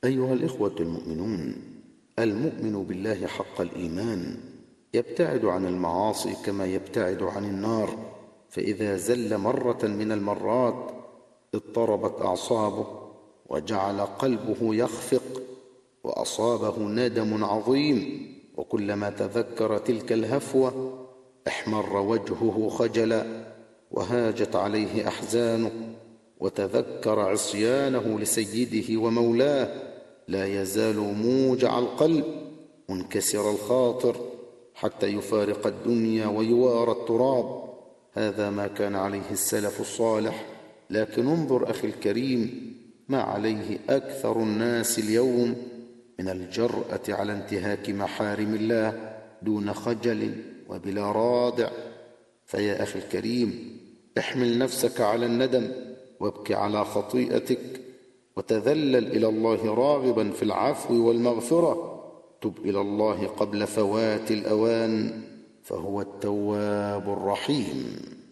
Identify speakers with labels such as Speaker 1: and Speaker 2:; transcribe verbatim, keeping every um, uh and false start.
Speaker 1: أيها الإخوة المؤمنون، المؤمن بالله حق الإيمان يبتعد عن المعاصي كما يبتعد عن النار، فإذا زل مرة من المرات اضطربت أعصابه وجعل قلبه يخفق وأصابه ندم عظيم، وكلما تذكر تلك الهفوة احمر وجهه خجلا وهاجت عليه أحزانه، وتذكر عصيانه لسيده ومولاه، لا يزال موجع القلب منكسر الخاطر حتى يفارق الدنيا ويوارى التراب. هذا ما كان عليه السلف الصالح، لكن انظر أخي الكريم ما عليه أكثر الناس اليوم من الجرأة على انتهاك محارم الله دون خجل وبلا رادع. فيا أخي الكريم، احمل نفسك على الندم وابك على خطيئتك وتذلل إلى الله راغبا في العفو والمغفرة. تب إلى الله قبل فوات الأوان، فهو التواب الرحيم.